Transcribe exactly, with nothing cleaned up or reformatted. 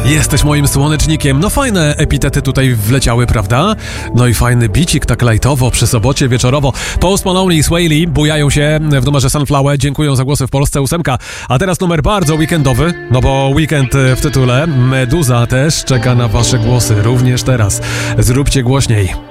Jesteś moim słonecznikiem. No fajne epitety tutaj wleciały, prawda? No i fajny bicik, tak lajtowo, przy sobocie wieczorowo. Post Malone i Swae Lee bujają się w numerze Sunflower, dziękuję za głosy w Polsce, ósemka. A teraz numer bardzo weekendowy, no bo weekend w tytule. Meduza też czeka na wasze głosy, również teraz. Zróbcie głośniej.